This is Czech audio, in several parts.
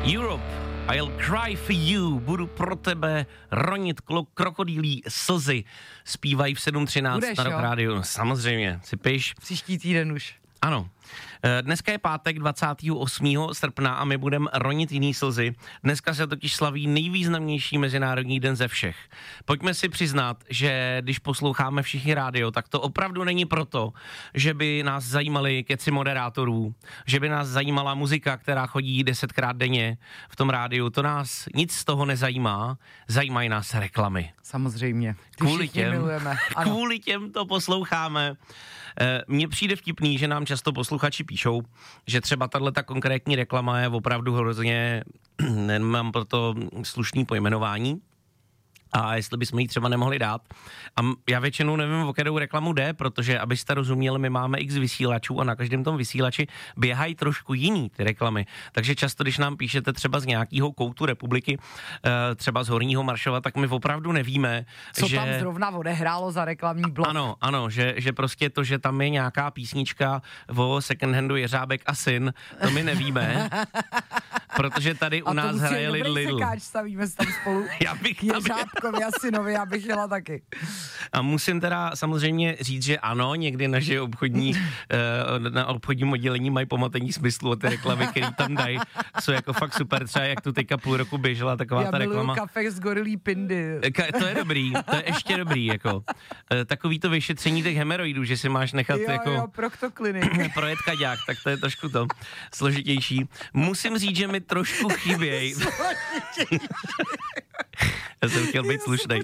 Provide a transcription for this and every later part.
Europe, I'll cry for you, budu pro tebe ronit krokodýlí slzy, zpívají v 7:13 na Rock Rádiu. No, samozřejmě, si piš. Příští týden už. Ano. Dneska je pátek 28. srpna a my budeme ronit jiný slzy. Dneska se totiž slaví nejvýznamnější mezinárodní den ze všech. Pojďme si přiznat, že když posloucháme všichni rádio, tak to opravdu není proto, že by nás zajímaly keci moderátorů, že by nás zajímala muzika, která chodí 10krát denně v tom rádiu. To nás nic z toho nezajímá, zajímají nás reklamy. Samozřejmě. Kvůli těm to posloucháme. Mně přijde vtipný, že nám často posluchači píšou, že třeba tato konkrétní reklama je opravdu hrozně, nemám proto slušný pojmenování, a jestli bychom ji třeba nemohli dát. A já většinou nevím, o kterou reklamu jde, protože abyste rozuměli, my máme x vysílačů a na každém tom vysílači běhají trošku jiný ty reklamy. Takže často, když nám píšete třeba z nějakého koutu republiky, třeba z Horního Maršova, tak my opravdu nevíme, co tam zrovna odehrálo za reklamní blok. Ano, že prostě to, že tam je nějaká písnička o second handu Jeřábek a syn, to my nevíme. Protože tady u nás hraje Lidl. Stavíme se tam spolu. Jeřábkovi a synovi, já bych jela taky. A musím teda samozřejmě říct, že ano, někdy naše na obchodním oddělení mají pomatení smyslu a ty reklamy, které tam dají, jsou jako fakt super. Třeba jak tu teďka půl roku běžela taková ta reklama. Já miluju kafe z gorilí pindy. To je dobrý, to je ještě dobrý, jako. Takový to vyšetření těch hemeroidů, že si máš nechat Jo, proktoklinik. projet kaďák, tak to je trošku to složitější. Musím říct, že mi trošku chybějí. Já jsem chtěl být slušnej.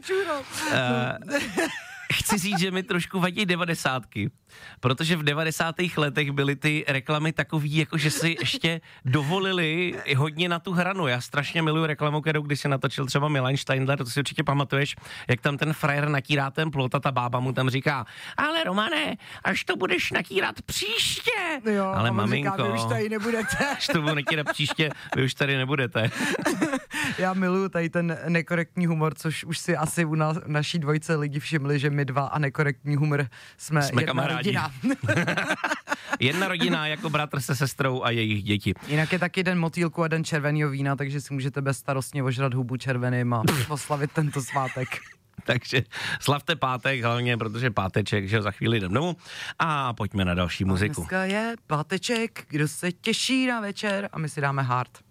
Chci říct, že mi trošku vadí 90. Protože v 90. letech byly ty reklamy takový, jako že si ještě dovolili hodně na tu hranu. Já strašně miluju reklamu, kterou když si natočil třeba Milan Steindler, to si určitě pamatuješ, jak tam ten frajer natírá ten plot a ta bába mu tam říká: ale Romane, až to budeš natírat příště. Jo, ale maminko, říká, vy už tady nebudete. Až to budu natírat příště, vy už tady nebudete. Já miluju tady ten nekorektní humor, což už si asi u naší dvojce lidi všimli, že my dva a nekorektní humor jsme jedna kamarádi. Rodina. Jedna rodina jako bratr se sestrou a jejich děti. Jinak je taky den motýlku a den červeného vína, takže si můžete bezstarostně ožrat hubu červeným a oslavit tento svátek. Takže slavte pátek hlavně, protože páteček, že za chvíli jdem domů a pojďme na další muziku. Dneska je páteček, kdo se těší na večer a my si dáme Hard.